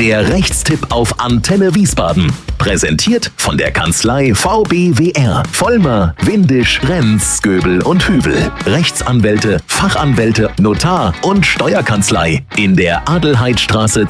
Der Rechtstipp auf Antenne Wiesbaden. Präsentiert von der Kanzlei VBWR. Vollmer, Windisch, Renz, Göbel und Hübel. Rechtsanwälte, Fachanwälte, Notar und Steuerkanzlei. In der Adelheidstraße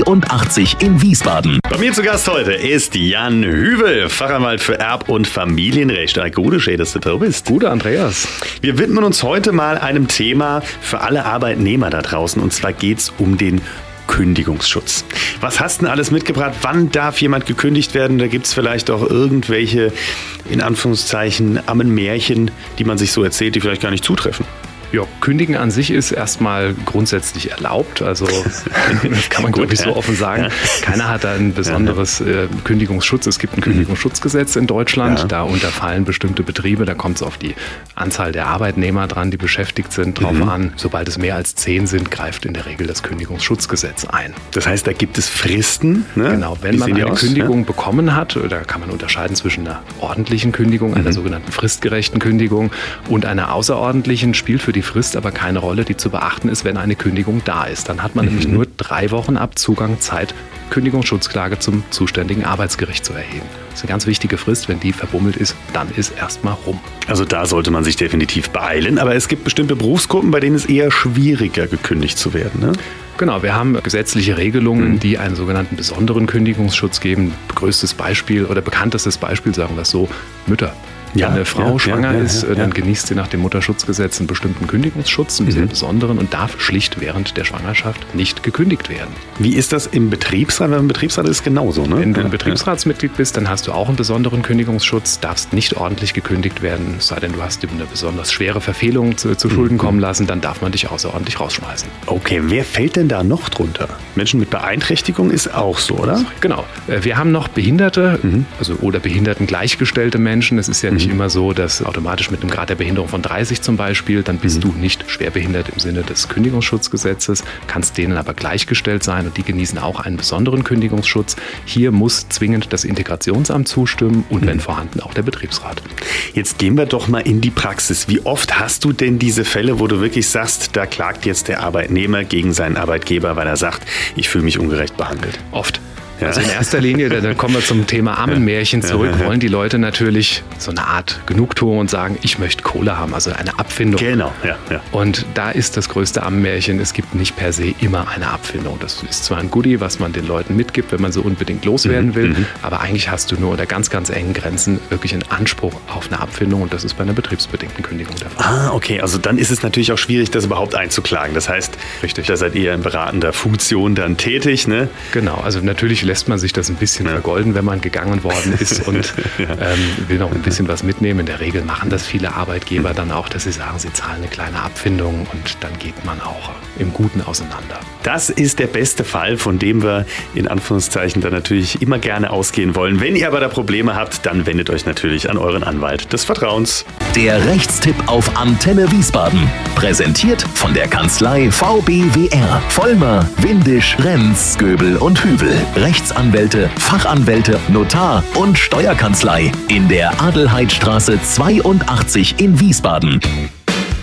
82 in Wiesbaden. Bei mir zu Gast heute ist Jan Hübel, Fachanwalt für Erb- und Familienrecht. Gute, schön, dass du da bist. Gute, Andreas. Wir widmen uns heute mal einem Thema für alle Arbeitnehmer da draußen. Und zwar geht es um den Kündigungsschutz. Was hast du denn alles mitgebracht? Wann darf jemand gekündigt werden? Da gibt es vielleicht auch irgendwelche, in Anführungszeichen, Ammenmärchen, die man sich so erzählt, die vielleicht gar nicht zutreffen. Ja, Kündigen an sich ist erstmal grundsätzlich erlaubt. Also das kann man, glaube ich, so offen sagen. Ja. Keiner hat da ein besonderes Kündigungsschutz. Es gibt ein Kündigungsschutzgesetz in Deutschland. Ja. Da unterfallen bestimmte Betriebe. Da kommt es auf die Anzahl der Arbeitnehmer dran, die beschäftigt sind, drauf an. Sobald es mehr als 10 sind, greift in der Regel das Kündigungsschutzgesetz ein. Das heißt, da gibt es Fristen? Ne? Genau, wenn man eine Kündigung bekommen hat, da kann man unterscheiden zwischen einer ordentlichen Kündigung, einer sogenannten fristgerechten Kündigung und einer außerordentlichen, spielt für die Frist aber keine Rolle, die zu beachten ist, wenn eine Kündigung da ist. Dann hat man nämlich nur 3 Wochen Abzugang Zeit, Kündigungsschutzklage zum zuständigen Arbeitsgericht zu erheben. Das ist eine ganz wichtige Frist. Wenn die verbummelt ist, dann ist erstmal rum. Also da sollte man sich definitiv beeilen. Aber es gibt bestimmte Berufsgruppen, bei denen es eher schwieriger gekündigt zu werden, ne? Genau, wir haben gesetzliche Regelungen, die einen sogenannten besonderen Kündigungsschutz geben. Größtes Beispiel oder bekanntestes Beispiel, sagen wir es so, Mütter. Wenn eine Frau schwanger ist, dann genießt sie nach dem Mutterschutzgesetz einen bestimmten Kündigungsschutz, einen sehr besonderen, und darf schlicht während der Schwangerschaft nicht gekündigt werden. Wie ist das im Betriebsrat? Wenn man Betriebsrat ist, genauso, ne? Wenn du ein Betriebsratsmitglied bist, dann hast du auch einen besonderen Kündigungsschutz, darfst nicht ordentlich gekündigt werden, es sei denn, du hast dir eine besonders schwere Verfehlung zu Schulden kommen lassen, dann darf man dich außerordentlich rausschmeißen. Okay, wer fällt denn da noch drunter? Menschen mit Beeinträchtigung ist auch so, oder? Genau. Wir haben noch Behinderte, oder behinderten gleichgestellte Menschen. Es ist ja nicht immer so, dass automatisch mit einem Grad der Behinderung von 30 zum Beispiel, dann bist du nicht schwerbehindert im Sinne des Kündigungsschutzgesetzes, kannst denen aber gleichgestellt sein und die genießen auch einen besonderen Kündigungsschutz. Hier muss zwingend das Integrationsamt zustimmen und wenn vorhanden auch der Betriebsrat. Jetzt gehen wir doch mal in die Praxis. Wie oft hast du denn diese Fälle, wo du wirklich sagst, da klagt jetzt der Arbeitnehmer gegen seinen Arbeitgeber, weil er sagt, ich fühle mich ungerecht behandelt? Oft. Ja. Also in erster Linie, da kommen wir zum Thema Ammenmärchen zurück, wollen die Leute natürlich so eine Art Genugtuung und sagen, ich möchte Kohle haben, also eine Abfindung. Genau, ja. Und da ist das größte Ammenmärchen, es gibt nicht per se immer eine Abfindung. Das ist zwar ein Goodie, was man den Leuten mitgibt, wenn man so unbedingt loswerden will, aber eigentlich hast du nur unter ganz, ganz engen Grenzen wirklich einen Anspruch auf eine Abfindung und das ist bei einer betriebsbedingten Kündigung der Fall. Okay, also dann ist es natürlich auch schwierig, das überhaupt einzuklagen. Das heißt, da seid ihr in beratender Funktion dann tätig, ne? Genau, also natürlich lässt man sich das ein bisschen vergolden, wenn man gegangen worden ist und will noch ein bisschen was mitnehmen. In der Regel machen das viele Arbeitgeber dann auch, dass sie sagen, sie zahlen eine kleine Abfindung und dann geht man auch im Guten auseinander. Das ist der beste Fall, von dem wir in Anführungszeichen dann natürlich immer gerne ausgehen wollen. Wenn ihr aber da Probleme habt, dann wendet euch natürlich an euren Anwalt des Vertrauens. Der Rechtstipp auf Antenne Wiesbaden. Präsentiert von der Kanzlei VBWR. Vollmer, Windisch, Renz, Göbel und Hübel. Rechtsanwälte, Fachanwälte, Notar und Steuerkanzlei. In der Adelheidstraße 82 in Wiesbaden.